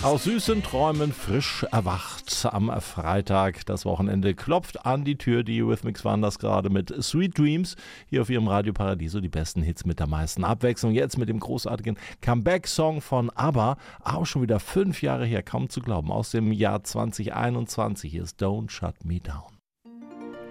Aus süßen Träumen frisch erwacht am Freitag. Das Wochenende klopft an die Tür. Die Eurythmics waren das gerade mit Sweet Dreams hier auf ihrem Radio Paradiso. Die besten Hits mit der meisten Abwechslung. Jetzt mit dem großartigen Comeback-Song von ABBA. Auch schon wieder 5 Jahre her, kaum zu glauben. Aus dem Jahr 2021. Hier ist Don't Shut Me Down.